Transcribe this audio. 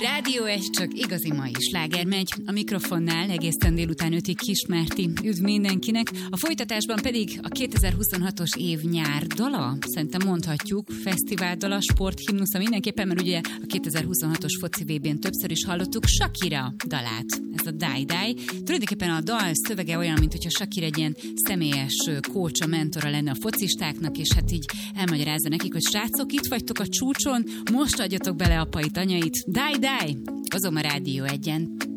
Rádió 1, csak igazi mai sláger megy. A mikrofonnál egészen délután 5-ig Kismárti. Üdv mindenkinek. A folytatásban pedig a 2026-os év nyár dala, szerintem mondhatjuk, fesztivál dala, sporthimnusza mindenképpen, mert ugye a 2026-os foci VB-n többször is hallottuk Shakira dalát. Ez a Die Die. Tulajdonképpen a dal szövege olyan, mint hogyha Shakira egy ilyen személyes kócsa, mentora lenne a focistáknak, és hát így elmagyarázza nekik, hogy srácok, itt vagytok a csúcson, most adjatok bele apait, anyait. Die Die! Azon a Rádió 1-en.